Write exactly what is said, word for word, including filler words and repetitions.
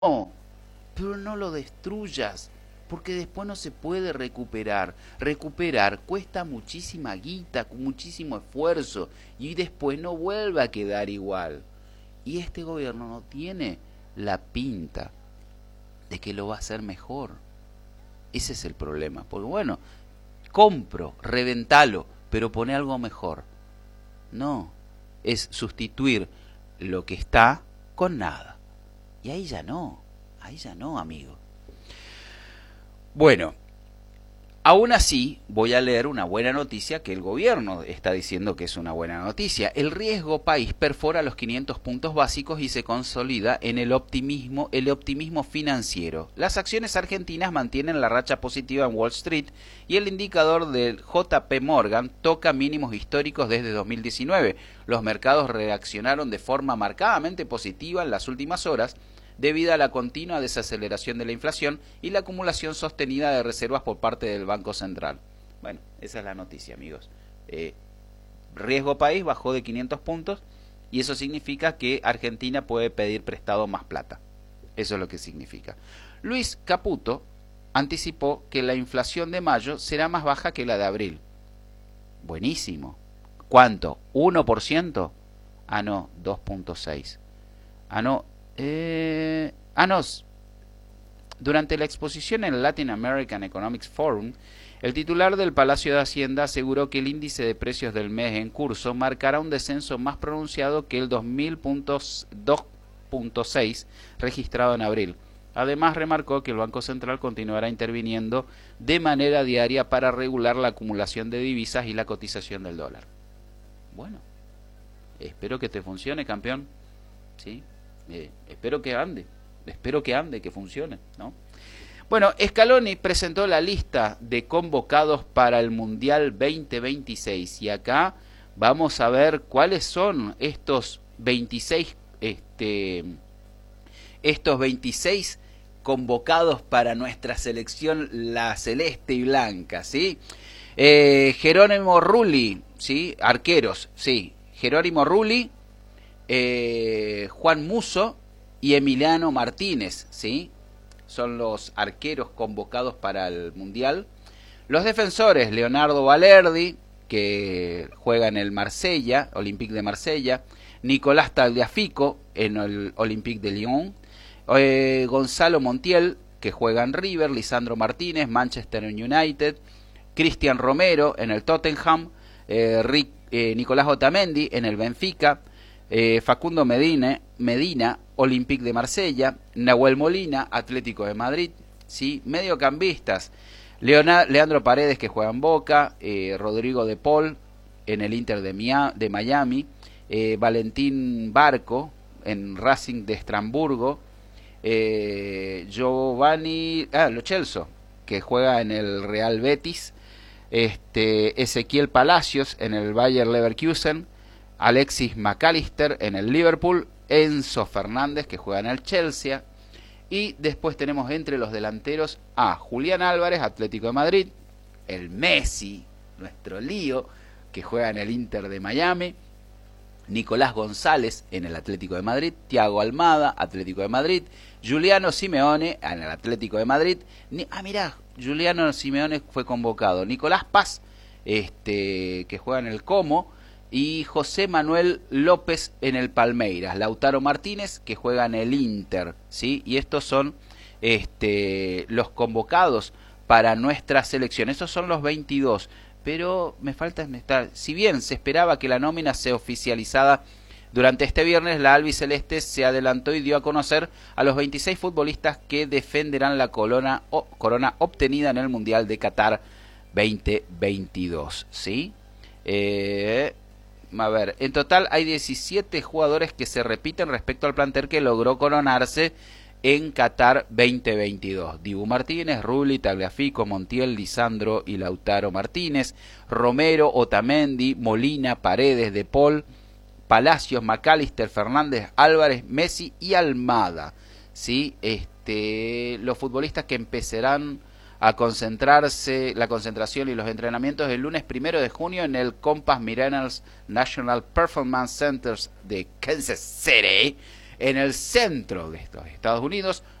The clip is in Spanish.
No, pero no lo destruyas, porque después no se puede recuperar. Recuperar cuesta muchísima guita, con muchísimo esfuerzo, y después no vuelve a quedar igual. Y este gobierno no tiene la pinta de que lo va a hacer mejor. Ese es el problema, porque bueno, compro, reventalo, pero pone algo mejor. No, es sustituir lo que está con nada. Y ahí ya no, ahí ya no, amigo. Bueno, aún así voy a leer una buena noticia que el gobierno está diciendo que es una buena noticia. El riesgo país perfora los quinientos puntos básicos y se consolida en el optimismo, el optimismo financiero. Las acciones argentinas mantienen la racha positiva en Wall Street y el indicador del J P Morgan toca mínimos históricos desde dos mil diecinueve. Los mercados reaccionaron de forma marcadamente positiva en las últimas horas, debido a la continua desaceleración de la inflación y la acumulación sostenida de reservas por parte del Banco Central. Bueno, esa es la noticia, amigos. Eh, riesgo país bajó de quinientos puntos y eso significa que Argentina puede pedir prestado más plata. Eso es lo que significa. Luis Caputo anticipó que la inflación de mayo será más baja que la de abril. Buenísimo. ¿Cuánto? ¿uno por ciento? Ah, no, dos punto seis. Ah, no, Eh, ah, no. Durante la exposición en el Latin American Economics Forum, el titular del Palacio de Hacienda aseguró que el índice de precios del mes en curso marcará un descenso más pronunciado que el dos punto seis registrado en abril. Además, remarcó que el Banco Central continuará interviniendo de manera diaria para regular la acumulación de divisas y la cotización del dólar. Bueno, espero que te funcione, campeón. ¿Sí? Eh, espero que ande, espero que ande, que funcione, ¿no? Bueno, Scaloni presentó la lista de convocados para el Mundial veinte veintiséis y acá vamos a ver cuáles son estos veintiséis, este, estos veintiséis convocados para nuestra selección, la celeste y blanca, ¿sí? Eh, Jerónimo Rulli, ¿sí? Arqueros, sí. Jerónimo Rulli, Eh, Juan Musso y Emiliano Martínez, ¿sí? Son los arqueros convocados para el Mundial. Los defensores, Leonardo Balerdi, que juega en el Marsella, Olympique de Marsella, Nicolás Tagliafico en el Olympique de Lyon, eh, Gonzalo Montiel, que juega en River, Lisandro Martínez, Manchester United, Cristian Romero en el Tottenham, eh, Rick, eh, Nicolás Otamendi en el Benfica, Eh, Facundo Medina, Medina, Olympique de Marsella, Nahuel Molina, Atlético de Madrid, ¿sí? Mediocampistas, Leona, Leandro Paredes, que juega en Boca, eh, Rodrigo de Paul en el Inter de, Mia, de Miami, eh, Valentín Barco en Racing de Estrasburgo, eh, Giovanni ah, Lo Celso, que juega en el Real Betis, este, Ezequiel Palacios en el Bayer Leverkusen, Alexis McAllister en el Liverpool, Enzo Fernández, que juega en el Chelsea, y después tenemos entre los delanteros a Julián Álvarez, Atlético de Madrid, el Messi, nuestro lío, que juega en el Inter de Miami, Nicolás González en el Atlético de Madrid, Thiago Almada, Atlético de Madrid, Giuliano Simeone en el Atlético de Madrid, Ni, ah mirá, Giuliano Simeone fue convocado, Nicolás Paz, este, que juega en el Como, y José Manuel López en el Palmeiras, Lautaro Martínez, que juega en el Inter, ¿sí? Y estos son este, los convocados para nuestra selección. Esos son los veintidós, pero me falta estar. Si bien se esperaba que la nómina sea oficializada durante este viernes, la albiceleste se adelantó y dio a conocer a los veintiséis futbolistas que defenderán la corona, oh, corona obtenida en el Mundial de Qatar veinte veintidós, ¿sí? Eh... A ver, en total hay diecisiete jugadores que se repiten respecto al plantel que logró coronarse en Qatar veinte veintidós. Dibu Martínez, Rulli, Tagliafico, Montiel, Lisandro y Lautaro Martínez, Romero, Otamendi, Molina, Paredes, De Paul, Palacios, McAllister, Fernández, Álvarez, Messi y Almada. ¿Sí? Este, los futbolistas que empezarán a concentrarse, la concentración y los entrenamientos el lunes primero de junio en el Compass Minerals National Performance Centers de Kansas City, en el centro de estos Estados Unidos,